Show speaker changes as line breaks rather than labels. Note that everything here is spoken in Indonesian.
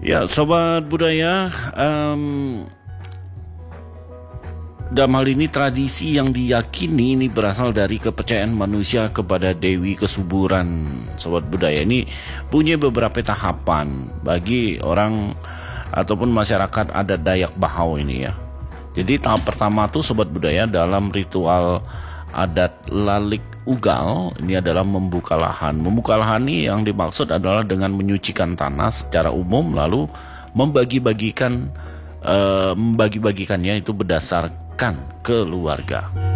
Ya, sobat budaya, dalam hal ini tradisi yang diyakini ini berasal dari kepercayaan manusia kepada Dewi Kesuburan. Sobat budaya ini punya beberapa tahapan bagi orang ataupun masyarakat adat Dayak Bahau ini ya. Jadi tahap pertama tuh sobat budaya dalam ritual adat Lalik Ugal ini adalah membuka lahan. Membuka lahan ini yang dimaksud adalah dengan menyucikan tanah secara umum lalu membagi-bagikannya itu berdasarkan keluarga.